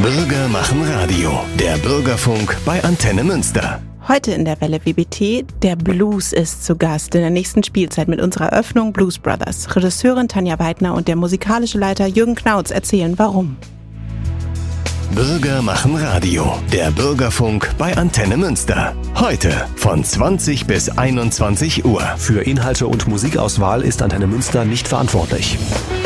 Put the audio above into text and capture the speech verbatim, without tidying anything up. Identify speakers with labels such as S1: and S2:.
S1: Bürger machen Radio. Der Bürgerfunk bei Antenne Münster.
S2: Heute in der Welle W B T, der Blues ist zu Gast in der nächsten Spielzeit mit unserer Eröffnung Blues Brothers. Regisseurin Tanja Weidner und der musikalische Leiter Jürgen Knautz erzählen, warum.
S1: Bürger machen Radio. Der Bürgerfunk bei Antenne Münster. Heute von zwanzig bis einundzwanzig Uhr.
S3: Für Inhalte und Musikauswahl ist Antenne Münster nicht verantwortlich.